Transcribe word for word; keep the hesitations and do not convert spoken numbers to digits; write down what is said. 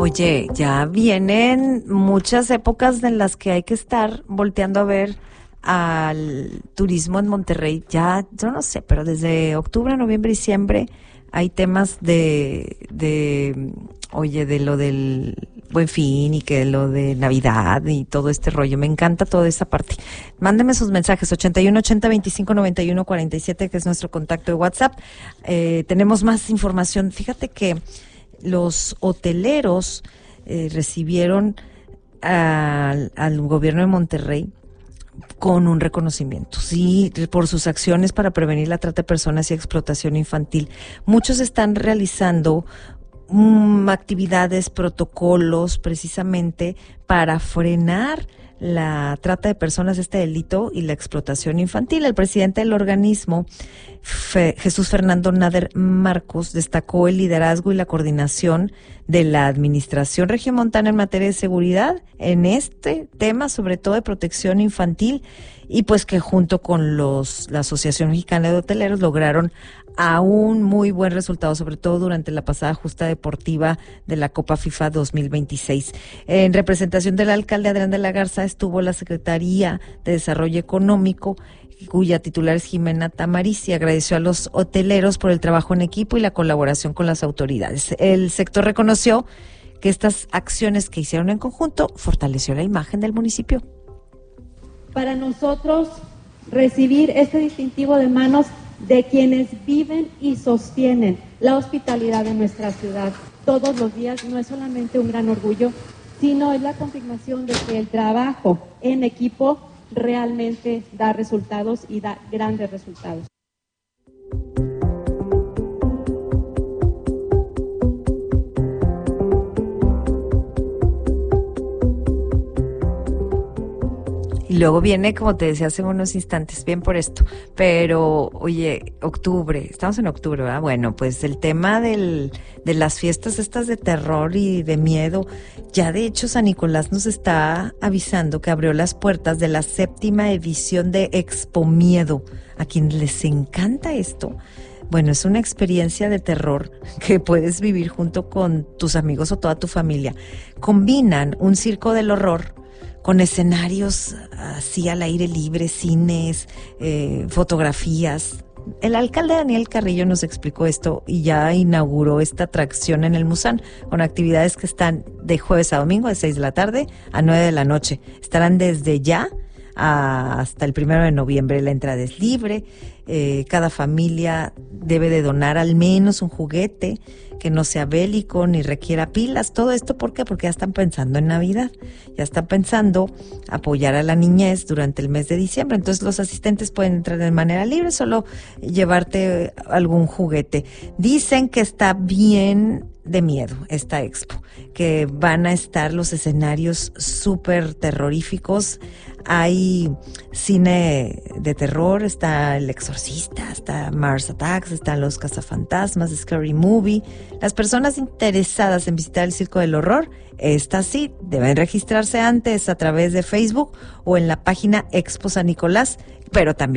Oye, ya vienen muchas épocas en las que hay que estar volteando a ver al turismo en Monterrey. Ya, yo no sé, pero desde octubre, noviembre, diciembre hay temas de, de, oye, de lo del Buen Fin y que lo de Navidad y todo este rollo. Me encanta toda esa parte. Mándeme sus mensajes, ochenta y uno ochenta veinticinco noventa y uno cuarenta y siete, que es nuestro contacto de WhatsApp. Eh, tenemos más información. Fíjate que los hoteleros eh, recibieron al, al gobierno de Monterrey con un reconocimiento, sí, por sus acciones para prevenir la trata de personas y explotación infantil. Muchos están realizando um, actividades, protocolos, precisamente para frenar la trata de personas, este delito y la explotación infantil. El presidente del organismo, Fe, Jesús Fernando Nader Marcos, destacó el liderazgo y la coordinación de la Administración Regiomontana en materia de seguridad en este tema, sobre todo de protección infantil, y pues que junto con los la Asociación Mexicana de Hoteleros lograron a un muy buen resultado, sobre todo durante la pasada justa deportiva de la Copa FIFA dos mil veintiséis. En representación del alcalde Adrián de la Garza estuvo la Secretaría de Desarrollo Económico, cuya titular es Jimena Tamariz, y agradeció a los hoteleros por el trabajo en equipo y la colaboración con las autoridades. El sector reconoció que estas acciones que hicieron en conjunto fortaleció la imagen del municipio. Para nosotros, recibir este distintivo de manos de quienes viven y sostienen la hospitalidad de nuestra ciudad todos los días no es solamente un gran orgullo, sino es la confirmación de que el trabajo en equipo realmente da resultados y da grandes resultados. Y luego viene, como te decía hace unos instantes, bien por esto, pero oye, octubre, estamos en octubre, ¿verdad? Bueno, pues el tema del, de las fiestas estas de terror y de miedo, ya de hecho San Nicolás nos está avisando que abrió las puertas de la séptima edición de Expo Miedo. A quienes les encanta esto, bueno, es una experiencia de terror que puedes vivir junto con tus amigos o toda tu familia. Combinan un circo del horror con escenarios así al aire libre, cines, eh, fotografías. El alcalde Daniel Carrillo nos explicó esto y ya inauguró esta atracción en el Musán, con actividades que están de jueves a domingo de seis de la tarde a nueve de la noche. Estarán desde ya a, hasta el primero de noviembre. La entrada es libre. Eh, cada familia debe de donar al menos un juguete que no sea bélico ni requiera pilas. Todo esto, ¿por qué? Porque ya están pensando en Navidad, ya están pensando apoyar a la niñez durante el mes de diciembre. Entonces los asistentes pueden entrar de manera libre, solo llevarte algún juguete. Dicen que está bien de miedo esta expo, que van a estar los escenarios súper terroríficos. Hay cine de terror, está El Exorcista, está Mars Attacks, están Los Cazafantasmas, Scary Movie. Las personas interesadas en visitar el Circo del Horror, estas sí, deben registrarse antes a través de Facebook o en la página Expo San Nicolás, pero también